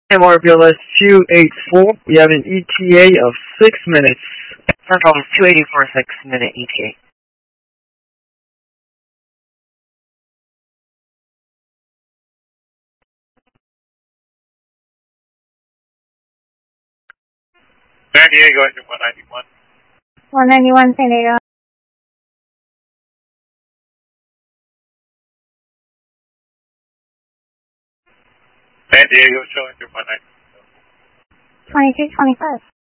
MRBLS 284, we have an ETA of 6 minutes. Central is 284, 6-minute ETA. San Diego, engine 191. 191, San Diego. San Diego, show engine 191. 2225.